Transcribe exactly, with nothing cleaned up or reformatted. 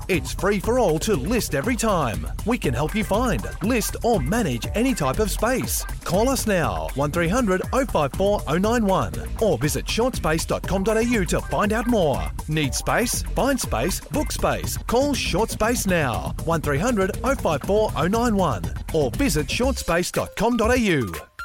It's free for all to list every time. We can help you find, list or manage any type of space. Call us now, one three hundred oh five four oh nine one, or visit short space dot com dot a u to find out more. Need space? Find space, book space. Call Short Space now, one three hundred oh five four oh nine one, or visit short space dot com dot a u.